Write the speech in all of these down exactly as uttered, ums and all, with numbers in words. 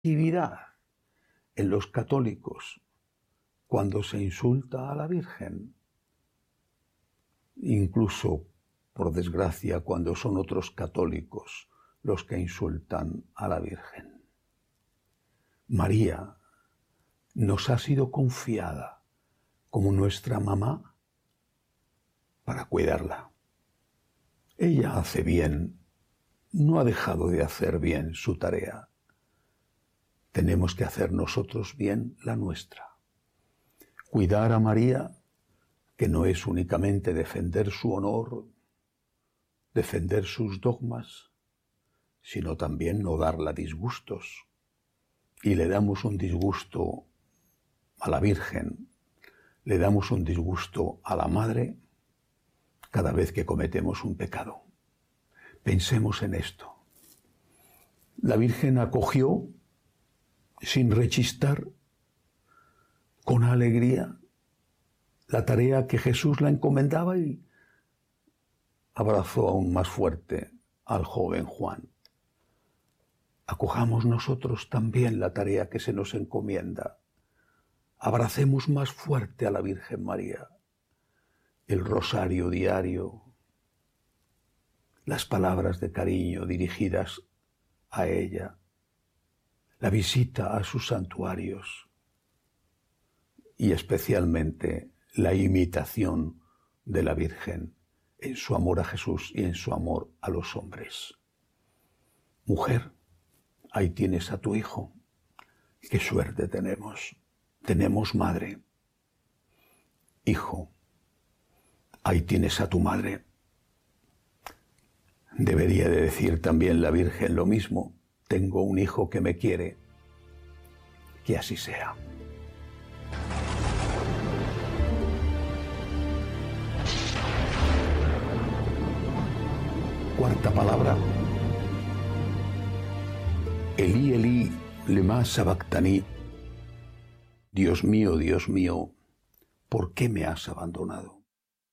actividad en los católicos cuando se insulta a la Virgen, incluso, por desgracia, cuando son otros católicos los que insultan a la Virgen. María nos ha sido confiada como nuestra mamá para cuidarla. Ella hace bien, no ha dejado de hacer bien su tarea. Tenemos que hacer nosotros bien la nuestra. Cuidar a María, que no es únicamente defender su honor, defender sus dogmas, sino también no darla disgustos. Y le damos un disgusto a la Virgen, le damos un disgusto a la Madre cada vez que cometemos un pecado. Pensemos en esto. La Virgen acogió, sin rechistar, con alegría, la tarea que Jesús la encomendaba y abrazó aún más fuerte al joven Juan. Acojamos nosotros también la tarea que se nos encomienda. Abracemos más fuerte a la Virgen María, el rosario diario, las palabras de cariño dirigidas a ella, la visita a sus santuarios y especialmente la imitación de la Virgen en su amor a Jesús y en su amor a los hombres. Mujer, ahí tienes a tu hijo. Qué suerte tenemos. Tenemos madre. Hijo, ahí tienes a tu madre. Debería de decir también la Virgen lo mismo. Tengo un hijo que me quiere. Que así sea. Cuarta palabra. Elí, Elí, lema sabactani. Dios mío, Dios mío, ¿por qué me has abandonado?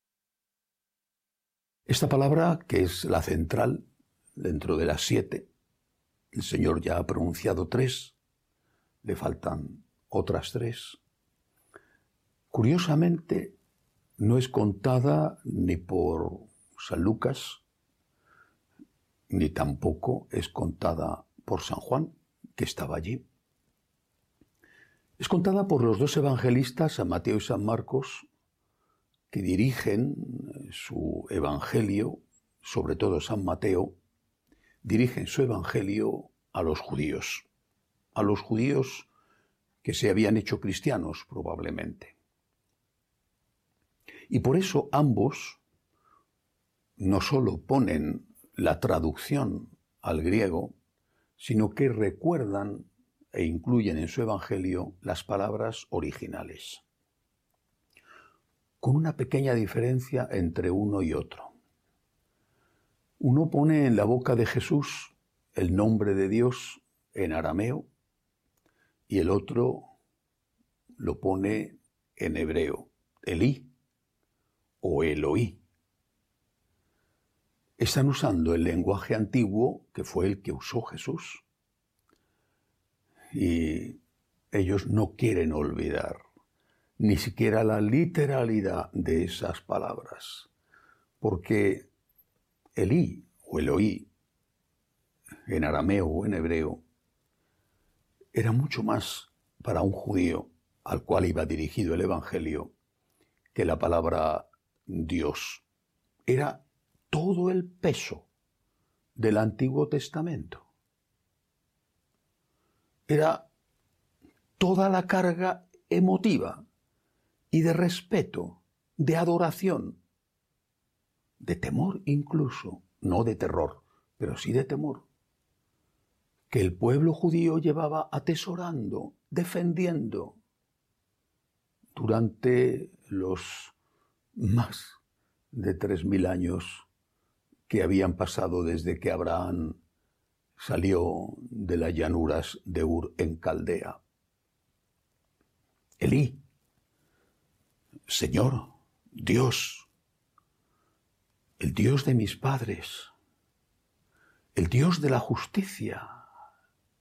Esta palabra, que es la central dentro de las siete, el Señor ya ha pronunciado tres, le faltan otras tres. Curiosamente, no es contada ni por San Lucas, ni tampoco es contada por San Juan, que estaba allí. Es contada por los dos evangelistas, San Mateo y San Marcos, que dirigen su evangelio, sobre todo San Mateo, dirigen su evangelio a los judíos, a los judíos que se habían hecho cristianos probablemente. Y por eso ambos no solo ponen la traducción al griego, sino que recuerdan e incluyen en su evangelio las palabras originales, con una pequeña diferencia entre uno y otro. Uno pone en la boca de Jesús el nombre de Dios en arameo y el otro lo pone en hebreo, Elí o Eloí. Están usando el lenguaje antiguo que fue el que usó Jesús. Y ellos no quieren olvidar ni siquiera la literalidad de esas palabras, porque Elí o Eloí, en arameo o en hebreo, era mucho más para un judío al cual iba dirigido el evangelio que la palabra Dios. Era todo el peso del Antiguo Testamento. Era toda la carga emotiva y de respeto, de adoración, de temor incluso, no de terror, pero sí de temor, que el pueblo judío llevaba atesorando, defendiendo durante los más de tres mil años que habían pasado desde que Abraham salió de las llanuras de Ur en Caldea. Elí, Señor, Dios, el Dios de mis padres, el Dios de la justicia,